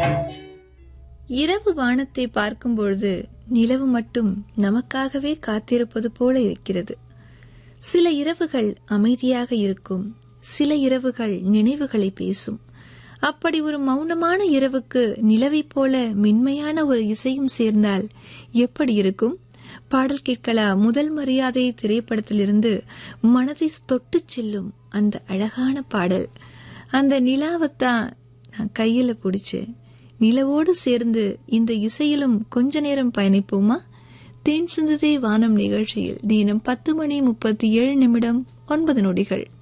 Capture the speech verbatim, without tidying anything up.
இரவு வானத்தை பார்க்கும் பொழுது நிலவு மட்டும் நமக்காகவே காத்திருப்பது போல இருக்கிறது. சில இரவுகள் அமைதியாக இருக்கும், சில இரவுகள் நினைவுகளை பேசும். அப்படி ஒரு மௌனமான இரவுக்கு நிலவை போல மென்மையான ஒரு இசையும் சேர்ந்தால் எப்படி இருக்கும்? பாடல் கேட்கலாம். முதல் மரியாதை திரைப்படத்திலிருந்து மனதை தொட்டு செல்லும் அந்த அழகான பாடல். அந்த நிலாவைத்தான் நான் கையில பிடிச்சேன். நிலவோடு சேர்ந்து இந்த இசையிலும் கொஞ்ச நேரம் பயணிப்போமா? தேன் சிந்துதே வானம் நிகழ்ச்சியில் நேரம் பத்து மணி முப்பத்தி ஏழு நிமிடம் ஒன்பது நொடிகள்.